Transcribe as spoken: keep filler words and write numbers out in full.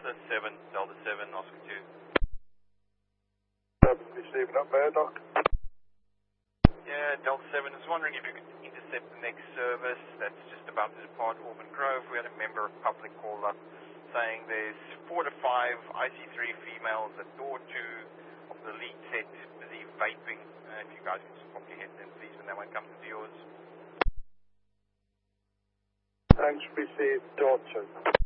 Delta seven, Delta seven, Oscar two. Receiving up there, Doc. Yeah, Delta seven, I was wondering if you could intercept the next service that's just about to depart Auburn Grove. We had a member of public call up saying there's four to five I C three females at door two of the lead set busy vaping. Uh, if you guys can just pop your heads in, please, when that one comes into yours. Thanks, received, door two.